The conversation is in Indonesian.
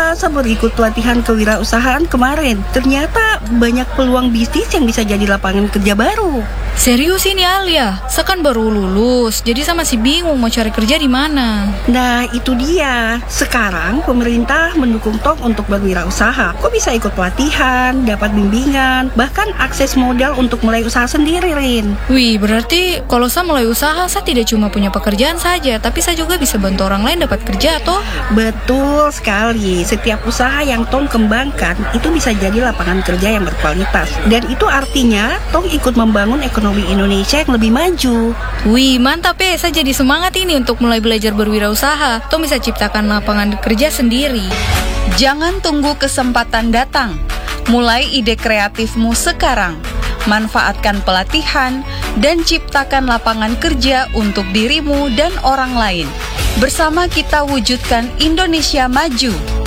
Asa baru ikut pelatihan kewirausahaan kemarin. Ternyata banyak peluang bisnis yang bisa jadi lapangan kerja baru. Serius ini Alia, saya kan baru lulus, jadi saya masih bingung mau cari kerja di mana. Nah, itu dia. Sekarang pemerintah mendukung Tong untuk berwirausaha. Kok bisa ikut pelatihan, dapat bimbingan, bahkan akses modal untuk mulai usaha sendiri, Rin. Wih, berarti kalau saya mulai usaha, saya tidak cuma punya pekerjaan saja, tapi saya juga bisa bantu orang lain dapat kerja, toh? Betul sekali. Setiap usaha yang Tong kembangkan itu bisa jadi lapangan kerja yang berkualitas. Dan itu artinya Tong ikut membangun ekonomi Indonesia yang lebih maju. Wih, mantap ya, saya jadi semangat ini untuk mulai belajar berwirausaha. Tong bisa ciptakan lapangan kerja sendiri. Jangan tunggu kesempatan datang. Mulai ide kreatifmu sekarang. Manfaatkan pelatihan dan ciptakan lapangan kerja untuk dirimu dan orang lain. Bersama kita wujudkan Indonesia maju.